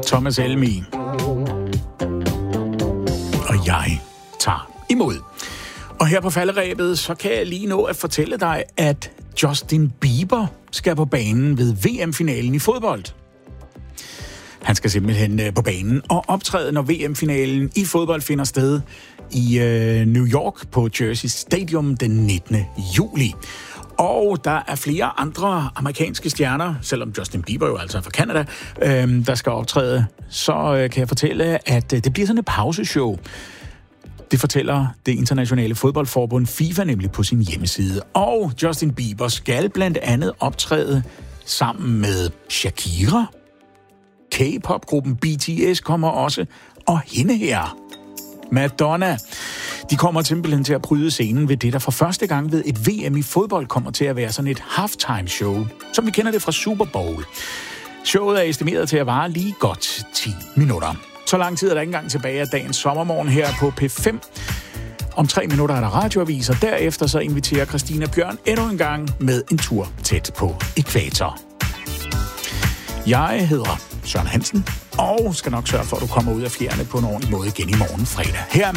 Thomas Helmig. Og jeg tager imod. Og her på falderebet, så kan jeg lige nå at fortælle dig, at Justin Bieber skal på banen ved VM-finalen i fodbold. Han skal simpelthen på banen og optræde, når VM-finalen i fodbold finder sted i New York på Jersey Stadium den 19. juli. Og der er flere andre amerikanske stjerner, selvom Justin Bieber jo altså er fra Canada, der skal optræde. Så kan jeg fortælle, at det bliver sådan et pauseshow. Det fortæller det internationale fodboldforbund FIFA nemlig på sin hjemmeside. Og Justin Bieber skal blandt andet optræde sammen med Shakira. K-pop-gruppen BTS kommer også, og hende her, Madonna. De kommer simpelthen til at bryde scenen ved det, der for første gang ved et VM i fodbold kommer til at være sådan et halftime-show, som vi kender det fra Super Bowl. Showet er estimeret til at vare lige godt 10 minutter. Så lang tid er der ikke engang tilbage af dagens sommermorgen her på P5. Om 3 minutter er der radioavis, og derefter så inviterer Christina Bjørn endnu en gang med en tur tæt på ækvator. Jeg hedder Søren Hansen, og skal nok sørge for, at du kommer ud af fjerne på en ordentlig måde igen i morgen fredag. Her